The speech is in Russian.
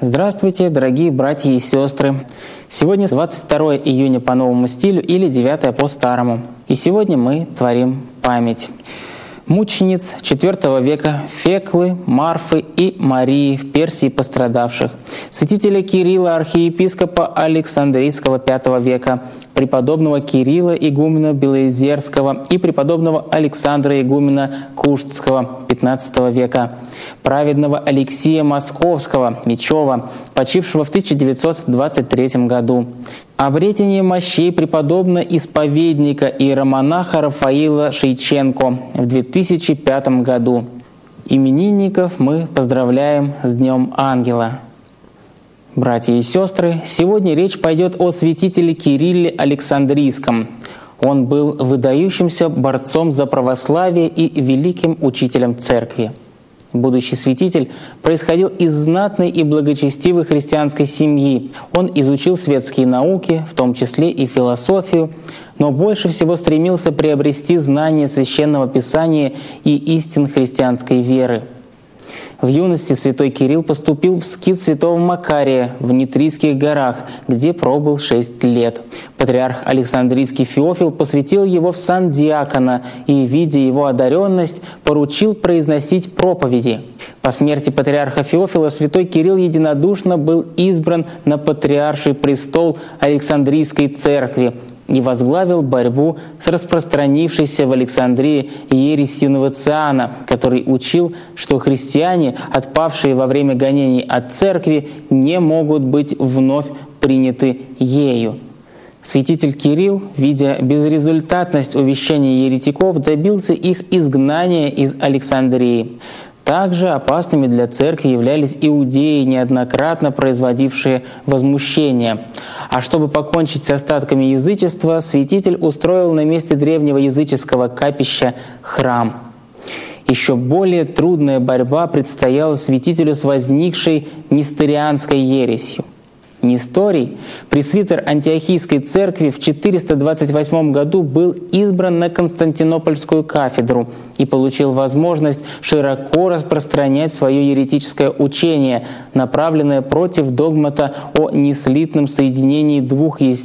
Здравствуйте, дорогие братья и сестры! Сегодня 22 июня по новому стилю или 9 по старому. И сегодня мы творим память мучениц IV века Феклы, Марфы и Марии в Персии пострадавших, святителя Кирилла, архиепископа Александрийского V века, преподобного Кирилла игумена Белоизерского и преподобного Александра игумена Куштского XV века, праведного Алексия Московского Мечева, почившего в 1923 году, обретение мощей преподобно-исповедника иеромонаха Рафаила Шейченко в 2005 году. Именинников мы поздравляем с Днем Ангела. Братья и сестры, сегодня речь пойдет о святителе Кирилле Александрийском. Он был выдающимся борцом за православие и великим учителем церкви. Будущий святитель происходил из знатной и благочестивой христианской семьи. Он изучил светские науки, в том числе и философию, но больше всего стремился приобрести знания Священного Писания и истин христианской веры. В юности святой Кирилл поступил в скит святого Макария в Нитрийских горах, где пробыл 6 лет. Патриарх Александрийский Феофил посвятил его в сан диакона и, видя его одаренность, поручил произносить проповеди. По смерти патриарха Феофила святой Кирилл единодушно был избран на патриарший престол Александрийской церкви и возглавил борьбу с распространившейся в Александрии ересью Новациана, который учил, что христиане, отпавшие во время гонений от церкви, не могут быть вновь приняты ею. Святитель Кирилл, видя безрезультатность увещания еретиков, добился их изгнания из Александрии. Также опасными для церкви являлись иудеи, неоднократно производившие возмущение. А чтобы покончить с остатками язычества, святитель устроил на месте древнего языческого капища храм. Еще более трудная борьба предстояла святителю с возникшей несторианской ересью. Несторий, пресвитер Антиохийской церкви, в 428 году был избран на Константинопольскую кафедру и получил возможность широко распространять свое еретическое учение, направленное против догмата о неслитном соединении двух естеств